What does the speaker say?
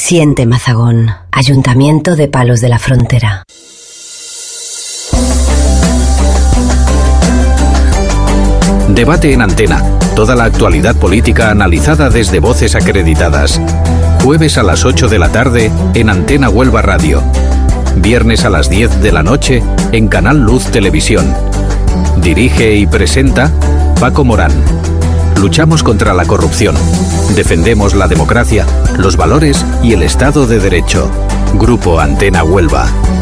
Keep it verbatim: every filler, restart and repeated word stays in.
Siente Mazagón, Ayuntamiento de Palos de la Frontera. Debate en Antena. Toda la actualidad política analizada desde voces acreditadas. Jueves a las ocho de la tarde en Antena Huelva Radio. Viernes a las diez de la noche en Canal Luz Televisión. Dirige y presenta Paco Morán. Luchamos contra la corrupción. Defendemos la democracia, los valores y el Estado de Derecho. Grupo Antena Huelva.